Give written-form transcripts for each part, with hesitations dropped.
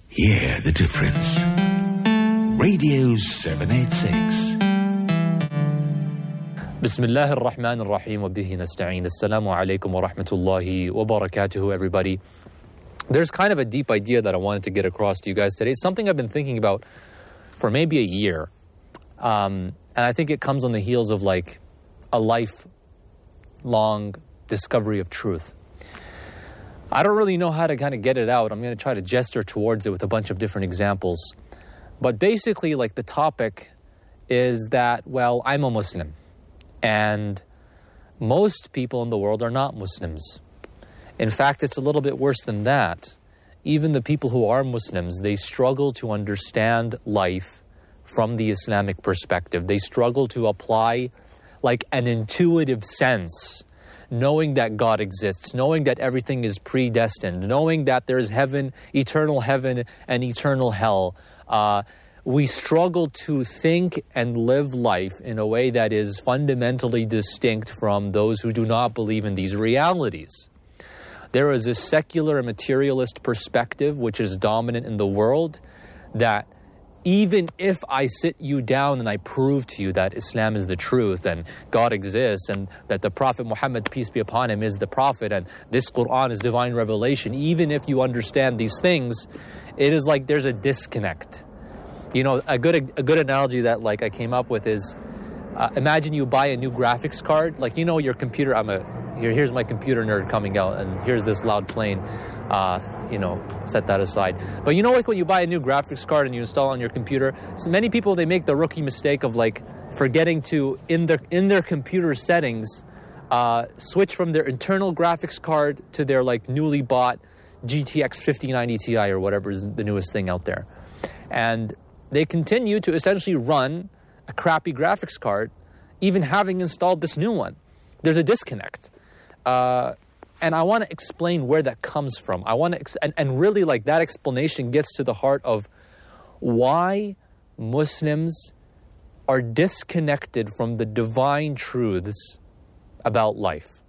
Hear the difference. Radio 786. Bismillah ar-Rahman ar-Rahim wa bihi nasta'een. Assalamu alaikum wa rahmatullahi wa barakatuhu, everybody. There's kind of a deep idea that I wanted to get across to you guys today. It's something I've been thinking about for maybe a year. And I think it comes on the heels of like a lifelong discovery of truth. I don't really know how to kind of get it out. I'm going to try to gesture towards it with a bunch of different examples. But basically, like, the topic is that, well, I'm a Muslim. And most people in the world are not Muslims. In fact, it's a little bit worse than that. Even the people who are Muslims, they struggle to understand life from the Islamic perspective. They struggle to apply like an intuitive sense, knowing that God exists, knowing that everything is predestined, knowing that there's heaven and eternal hell. We struggle to think and live life in a way that is fundamentally distinct from those who do not believe in these realities. There is a secular and materialist perspective which is dominant in the world, that even if I sit you down and I prove to you that Islam is the truth and God exists and that the Prophet Muhammad, peace be upon him, is the Prophet and this Quran is divine revelation, even if you understand these things, it is like there's a disconnect. You know, a good analogy that like I came up with is, imagine you buy a new graphics card. Like, you know, your computer, here's my computer nerd coming out, and here's this loud plane. Set that aside. But you know, like when you buy a new graphics card and you install on your computer, so many people, they make the rookie mistake of like forgetting to, in their computer settings, switch from their internal graphics card to their like newly bought GTX 5090 Ti or whatever is the newest thing out there. And they continue to essentially run a crappy graphics card, even having installed this new one. There's a disconnect. And I want to explain where that comes from. I want to, and really, like, that explanation gets to the heart of why Muslims are disconnected from the divine truths about life.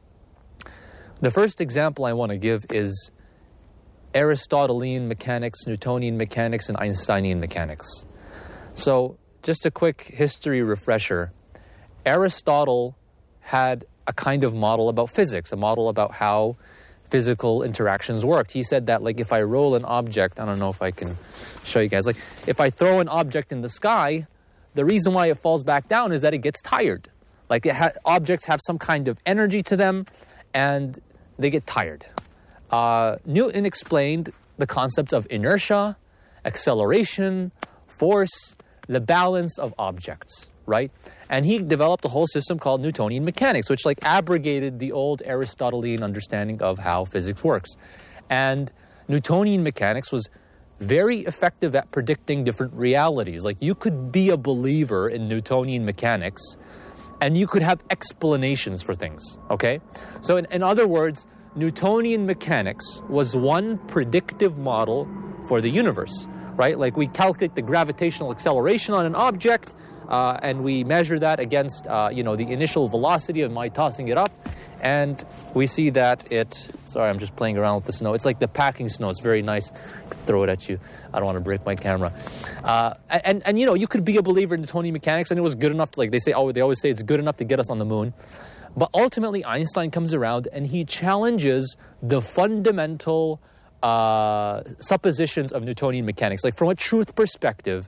The first example I want to give is Aristotelian mechanics, Newtonian mechanics, and Einsteinian mechanics. So, just a quick history refresher. Aristotle had a kind of model about physics, a model about how physical interactions worked. He said that, like, if I roll an object, I don't know if I can show you guys, like, if I throw an object in the sky, the reason why it falls back down is that it gets tired. Like, objects have some kind of energy to them, and they get tired. Newton explained the concepts of inertia, acceleration, force, the balance of objects, right? And he developed a whole system called Newtonian mechanics, which like abrogated the old Aristotelian understanding of how physics works. And Newtonian mechanics was very effective at predicting different realities. Like, you could be a believer in Newtonian mechanics and you could have explanations for things, okay? So in other words, Newtonian mechanics was one predictive model for the universe, right? Like, we calculate the gravitational acceleration on an object, and we measure that against, the initial velocity of my tossing it up. And we see that sorry, I'm just playing around with the snow. It's like the packing snow. It's very nice. Throw it at you. I don't want to break my camera. And you could be a believer in Newtonian mechanics, and it was good enough to, like, they always say it's good enough to get us on the moon. But ultimately, Einstein comes around and he challenges the fundamental suppositions of Newtonian mechanics. Like, from a truth perspective,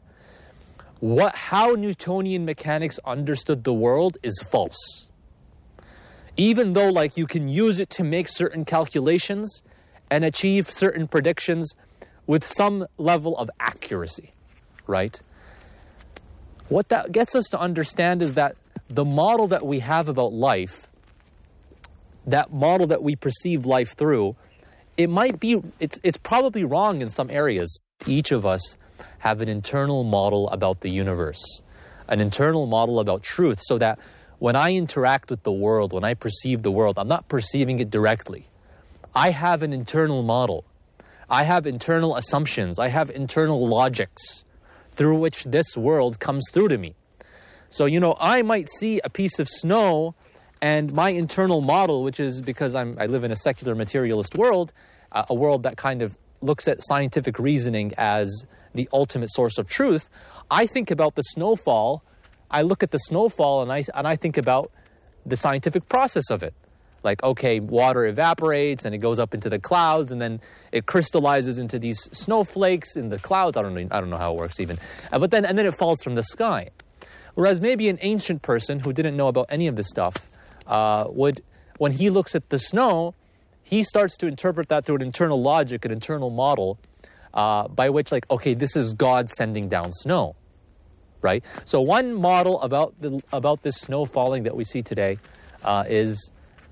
how Newtonian mechanics understood the world is false. Even though, like, you can use it to make certain calculations and achieve certain predictions with some level of accuracy, right? What that gets us to understand is that the model that we have about life, that model that we perceive life through, it's probably wrong in some areas. Each of us have an internal model about the universe, an internal model about truth, so that when I interact with the world, when I perceive the world, I'm not perceiving it directly. I have an internal model. I have internal assumptions. I have internal logics through which this world comes through to me. So, I might see a piece of snow, and my internal model, which is because I live in a secular materialist world, a world that kind of looks at scientific reasoning as the ultimate source of truth, I think about the snowfall. I look at the snowfall and I think about the scientific process of it. Like, okay, water evaporates and it goes up into the clouds and then it crystallizes into these snowflakes in the clouds. I don't know how it works even. And then it falls from the sky. Whereas maybe an ancient person who didn't know about any of this stuff when he looks at the snow, he starts to interpret that through an internal logic, an internal model, by which, like, okay, this is God sending down snow, right? So one model about this snow falling that we see today is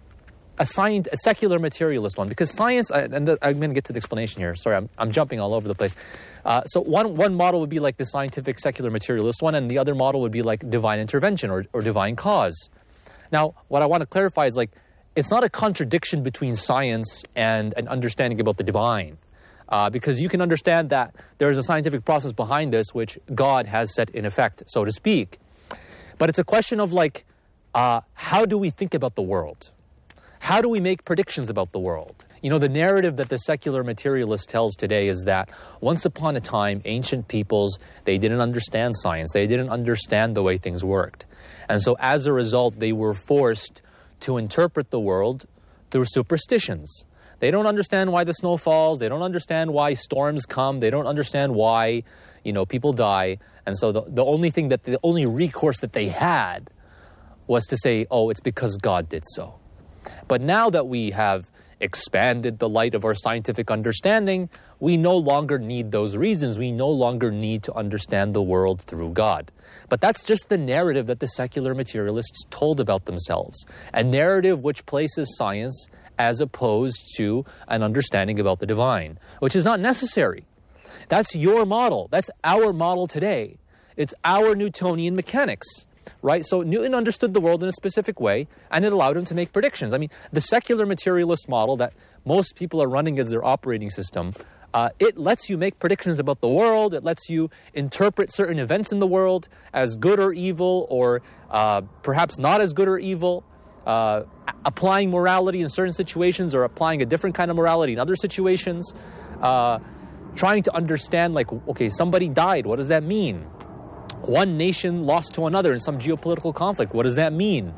a secular materialist one, because science, I'm going to get to the explanation here. Sorry, I'm jumping all over the place. So one model would be like the scientific secular materialist one, and the other model would be like divine intervention or divine cause. Now, what I want to clarify is, like, it's not a contradiction between science and an understanding about the divine, because you can understand that there is a scientific process behind this which God has set in effect, so to speak. But it's a question of, like, how do we think about the world? How do we make predictions about the world? You know, the narrative that the secular materialist tells today is that once upon a time, ancient peoples, they didn't understand science. They didn't understand the way things worked. And so as a result, they were forced to interpret the world through superstitions. They don't understand why the snow falls. They don't understand why storms come. They don't understand why, people die. And so the only recourse that they had was to say, oh, it's because God did so. But now that we have expanded the light of our scientific understanding, we no longer need those reasons. We no longer need to understand the world through God. But that's just the narrative that the secular materialists told about themselves. A narrative which places science as opposed to an understanding about the divine, which is not necessary. That's your model. That's our model today. It's our Newtonian mechanics. Right? So Newton understood the world in a specific way, and it allowed him to make predictions. I mean, the secular materialist model that most people are running as their operating system, it lets you make predictions about the world. It lets you interpret certain events in the world as good or evil, or perhaps not as good or evil, applying morality in certain situations or applying a different kind of morality in other situations, trying to understand, like, okay, somebody died. What does that mean? One nation lost to another in some geopolitical conflict. What does that mean?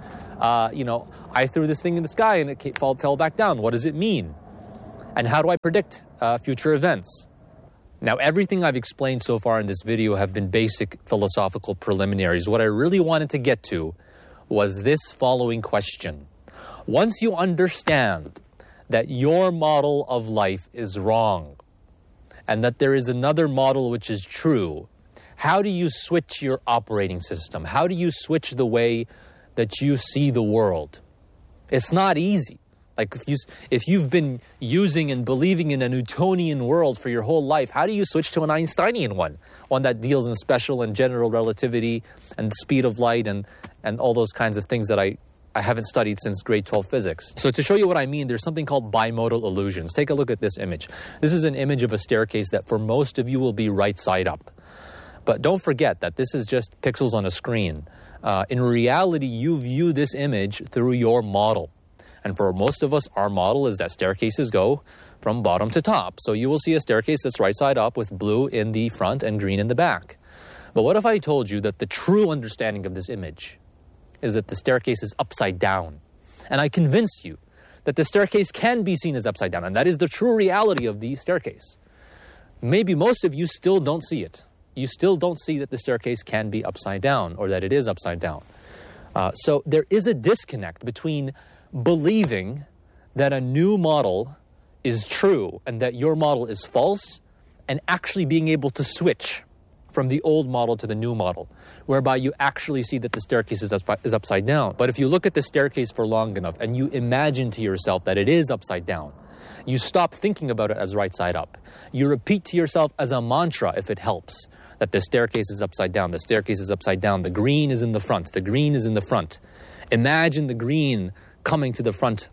I threw this thing in the sky and it fell back down. What does it mean? And how do I predict future events? Now, everything I've explained so far in this video have been basic philosophical preliminaries. What I really wanted to get to was this following question. Once you understand that your model of life is wrong and that there is another model which is true, how do you switch your operating system? How do you switch the way that you see the world? It's not easy. Like, if you've been using and believing in a Newtonian world for your whole life, how do you switch to an Einsteinian one that deals in special and general relativity and the speed of light and all those kinds of things that I haven't studied since grade 12 physics. So to show you what I mean, there's something called bimodal illusions. Take a look at this image. This is an image of a staircase that for most of you will be right side up. But don't forget that this is just pixels on a screen. In reality, you view this image through your model. And for most of us, our model is that staircases go from bottom to top. So you will see a staircase that's right side up with blue in the front and green in the back. But what if I told you that the true understanding of this image is that the staircase is upside down? And I convinced you that the staircase can be seen as upside down, and that is the true reality of the staircase. Maybe most of you still don't see it. You still don't see that the staircase can be upside down or that it is upside down. So there is a disconnect between believing that a new model is true and that your model is false and actually being able to switch from the old model to the new model, whereby you actually see that the staircase is upside down. But if you look at the staircase for long enough and you imagine to yourself that it is upside down, you stop thinking about it as right side up. You repeat to yourself as a mantra, if it helps, that the staircase is upside down, the staircase is upside down, the green is in the front, the green is in the front. Imagine the green coming to the front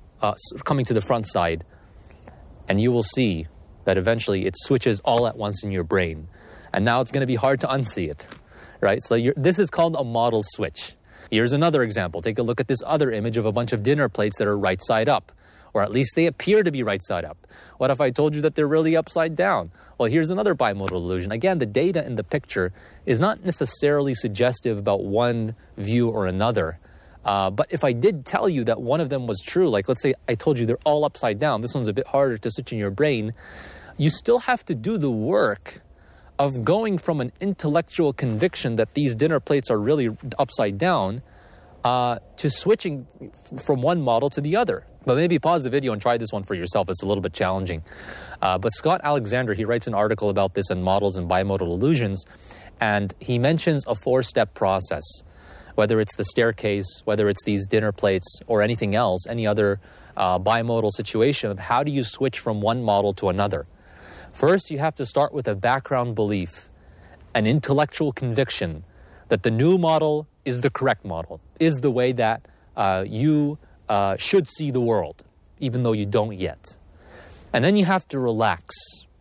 side, and you will see that eventually it switches all at once in your brain. And now it's going to be hard to unsee it, right? So this is called a model switch. Here's another example. Take a look at this other image of a bunch of dinner plates that are right side up. Or at least they appear to be right side up. What if I told you that they're really upside down? Well, here's another bimodal illusion. Again, the data in the picture is not necessarily suggestive about one view or another. But if I did tell you that one of them was true, like let's say I told you they're all upside down, this one's a bit harder to switch in your brain, you still have to do the work of going from an intellectual conviction that these dinner plates are really upside down to switching from one model to the other. But maybe pause the video and try this one for yourself. It's a little bit challenging. But Scott Alexander, he writes an article about this in Models and Bimodal Illusions, and he mentions a 4-step process, whether it's the staircase, whether it's these dinner plates, or anything else, any other bimodal situation of how do you switch from one model to another. First, you have to start with a background belief, an intellectual conviction that the new model is the correct model, is the way that you should see the world, even though you don't yet. And then you have to relax,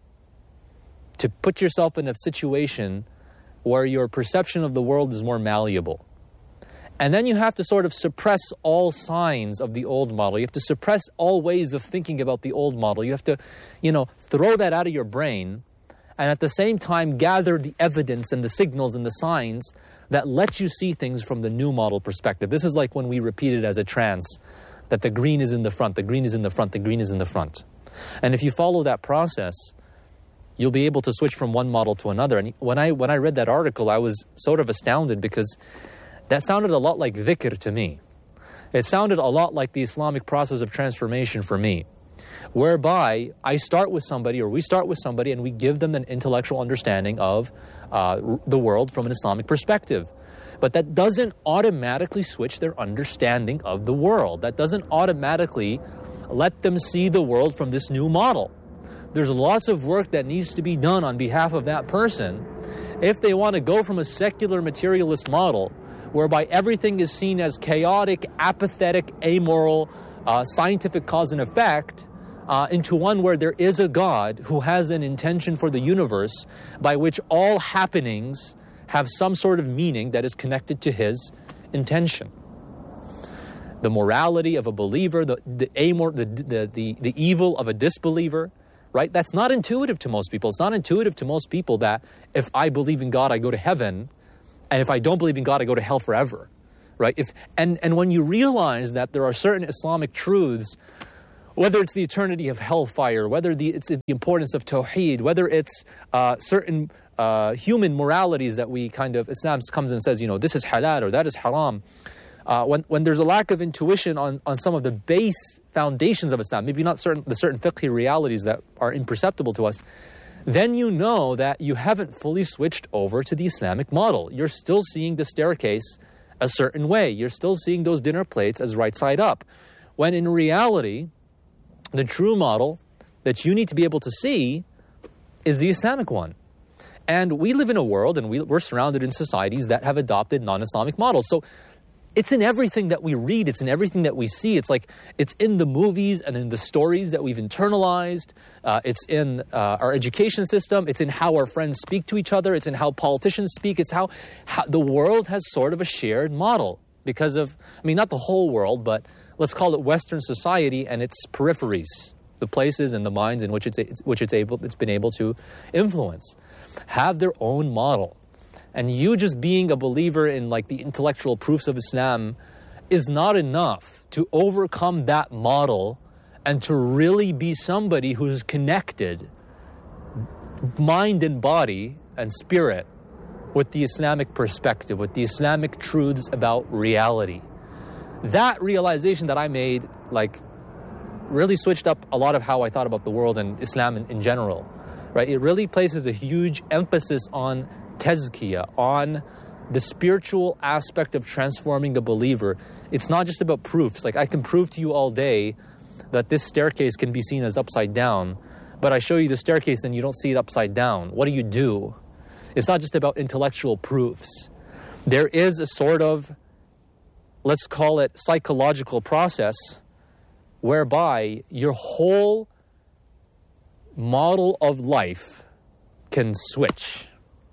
to put yourself in a situation where your perception of the world is more malleable. And then you have to sort of suppress all signs of the old model. You have to suppress all ways of thinking about the old model. You have to, throw that out of your brain, and at the same time gather the evidence and the signals and the signs that let you see things from the new model perspective. This is like when we repeat it as a trance, that the green is in the front, the green is in the front, the green is in the front. And if you follow that process, you'll be able to switch from one model to another. And when I read that article, I was sort of astounded because that sounded a lot like dhikr to me. It sounded a lot like the Islamic process of transformation for me, whereby I start with somebody, or we start with somebody, and we give them an intellectual understanding of the world from an Islamic perspective. But that doesn't automatically switch their understanding of the world. That doesn't automatically let them see the world from this new model. There's lots of work that needs to be done on behalf of that person if they want to go from a secular materialist model whereby everything is seen as chaotic, apathetic, amoral, scientific cause and effect, into one where there is a God who has an intention for the universe by which all happenings have some sort of meaning that is connected to his intention. The morality of a believer, the evil of a disbeliever, right? That's not intuitive to most people. It's not intuitive to most people that if I believe in God, I go to heaven, and if I don't believe in God, I go to hell forever, right? And when you realize that there are certain Islamic truths, whether it's the eternity of hellfire, whether it's the importance of tawheed, whether it's certain human moralities that we Islam comes and says, this is halal or that is haram. When there's a lack of intuition on some of the base foundations of Islam, maybe not the certain fiqhi realities that are imperceptible to us, then you know that you haven't fully switched over to the Islamic model. You're still seeing the staircase a certain way. You're still seeing those dinner plates as right side up. When in reality, the true model that you need to be able to see is the Islamic one. And we live in a world, and we're surrounded in societies that have adopted non-Islamic models. So it's in everything that we read. It's in everything that we see. It's in the movies and in the stories that we've internalized. It's in our education system. It's in how our friends speak to each other. It's in how politicians speak. It's how the world has sort of a shared model because of, not the whole world, but let's call it Western society and its peripheries, the places and the minds in which it's been able to influence, have their own model. And you just being a believer in the intellectual proofs of Islam is not enough to overcome that model and to really be somebody who's connected, mind and body and spirit, with the Islamic perspective, with the Islamic truths about reality. That realization that I made, really switched up a lot of how I thought about the world and Islam in general, right? It really places a huge emphasis on tazkiyah, on the spiritual aspect of transforming the believer. It's not just about proofs. I can prove to you all day that this staircase can be seen as upside down, but I show you the staircase and you don't see it upside down. What do? It's not just about intellectual proofs. There is a sort of, let's call it, psychological process whereby your whole model of life can switch.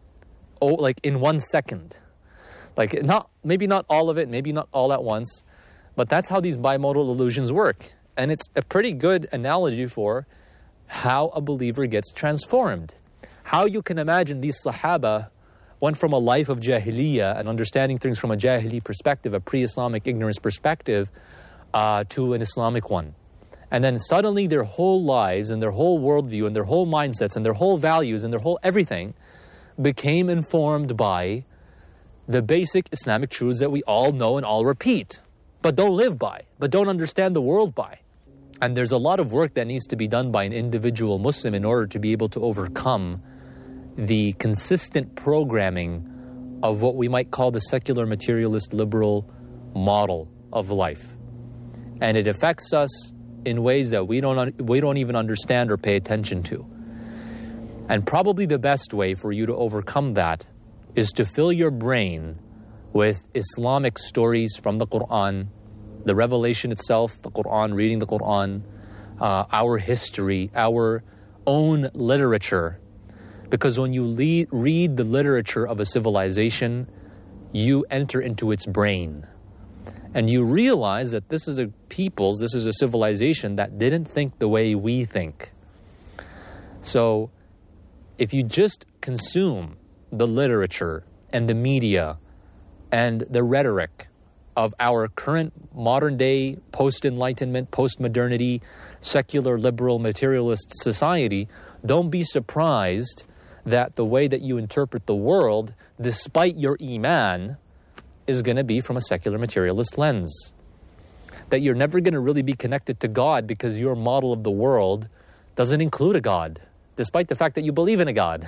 In 1 second. Maybe not all of it, maybe not all at once, but that's how these bimodal illusions work. And it's a pretty good analogy for how a believer gets transformed. How you can imagine these Sahaba went from a life of Jahiliyyah and understanding things from a Jahili perspective, a pre-Islamic ignorance perspective, to an Islamic one. And then suddenly their whole lives and their whole worldview and their whole mindsets and their whole values and their whole everything became informed by the basic Islamic truths that we all know and all repeat, but don't live by, but don't understand the world by. And there's a lot of work that needs to be done by an individual Muslim in order to be able to overcome the consistent programming of what we might call the secular materialist liberal model of life. And it affects us in ways that we don't even understand or pay attention to. And probably the best way for you to overcome that is to fill your brain with Islamic stories from the Quran, the revelation itself, the Quran, reading the Quran, our history, our own literature. Because when you read the literature of a civilization, you enter into its brain. And you realize that this is a civilization that didn't think the way we think. So if you just consume the literature and the media and the rhetoric of our current modern day post-enlightenment, post-modernity, secular, liberal, materialist society, don't be surprised that the way that you interpret the world, despite your iman, is going to be from a secular materialist lens. That you're never going to really be connected to God because your model of the world doesn't include a God, despite the fact that you believe in a God.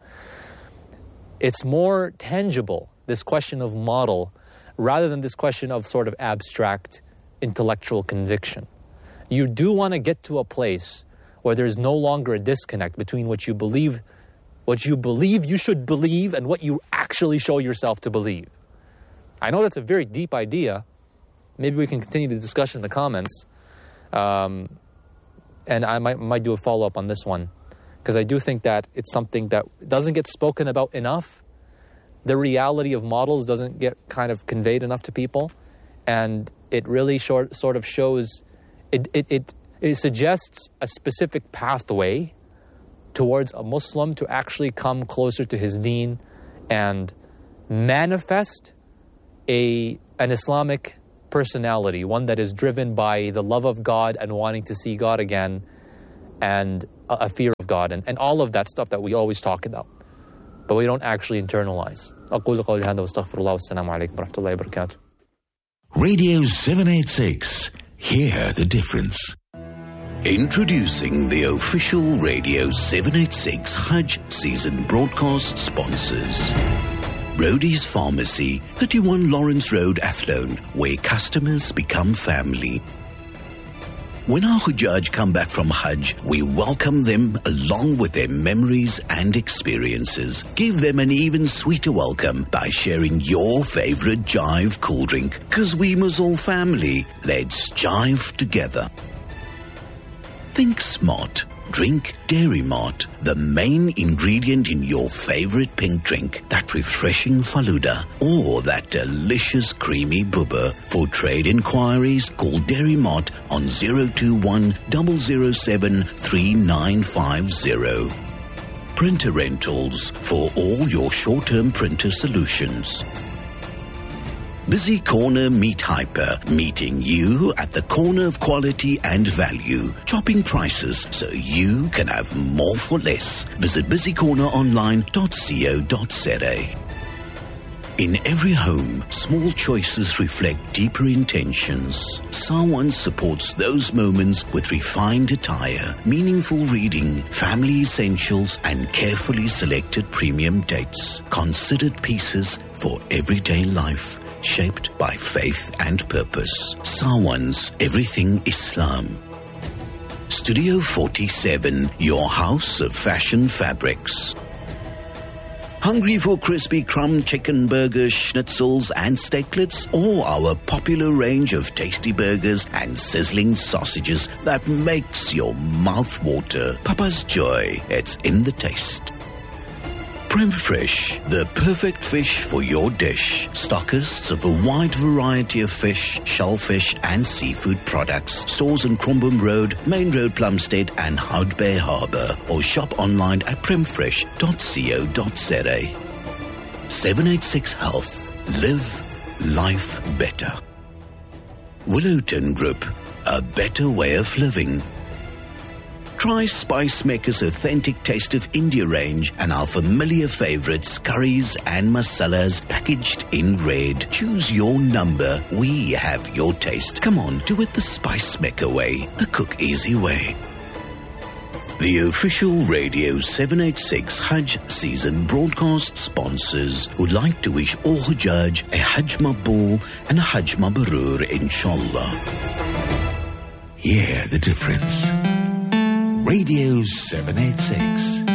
It's more tangible, this question of model, rather than this question of sort of abstract intellectual conviction. You do want to get to a place where there's no longer a disconnect between what you believe you should believe and what you actually show yourself to believe. I know that's a very deep idea. Maybe we can continue the discussion in the comments. And I might do a follow-up on this one, because I do think that it's something that doesn't get spoken about enough. The reality of models doesn't get kind of conveyed enough to people. And it really sort of shows, it suggests a specific pathway towards a Muslim to actually come closer to his deen and manifest an Islamic personality, one that is driven by the love of God and wanting to see God again and a fear of God and all of that stuff that we always talk about, but we don't actually internalize. أقول قولي هذا واستغفر الله والسلام عليكم ورحمة الله وبركاته. Radio 786. Hear the difference. Introducing the official Radio 786 Hajj season broadcast sponsors. Brody's Pharmacy, 31 Lawrence Road, Athlone, where customers become family. When our Hujjaj come back from Hajj, we welcome them along with their memories and experiences. Give them an even sweeter welcome by sharing your favorite Jive cool drink. 'Cause we must all family. Let's jive together. Think smart. Drink Dairy Mart, the main ingredient in your favorite pink drink, that refreshing Faluda or that delicious creamy bubba. For trade inquiries, call Dairy Mart on 021 007 3950. Printer Rentals for all your short-term printer solutions. Busy Corner Meat Hyper, meeting you at the corner of quality and value. Chopping prices so you can have more for less. Visit busycorneronline.co.za. In every home, small choices reflect deeper intentions. Sawan supports those moments with refined attire, meaningful reading, family essentials, and carefully selected premium dates. Considered pieces for everyday life. Shaped by faith and purpose. Sawan's Everything Islam. Studio 47, your house of fashion fabrics. Hungry for crispy crumb chicken burgers, schnitzels and steaklets, or our popular range of tasty burgers and sizzling sausages that makes your mouth water? Papa's Joy, it's in the taste. Prem Fresh, the perfect fish for your dish. Stockists of a wide variety of fish, shellfish and seafood products. Stores on Crumbum Road, Main Road, Plumstead and Hout Bay Harbour. Or shop online at premfresh.co.za. 786 Health. Live life better. Willowton Group, a better way of living. Try Spice Maker's authentic Taste of India range and our familiar favorites, curries and masalas packaged in red. Choose your number. We have your taste. Come on, do it the Spice Maker way, the cook easy way. The official Radio 786 Hajj season broadcast sponsors would like to wish all Hujjaj a Hajj Maqbool and a Hajj Mabrur, inshallah. Hear the difference. Radio 786.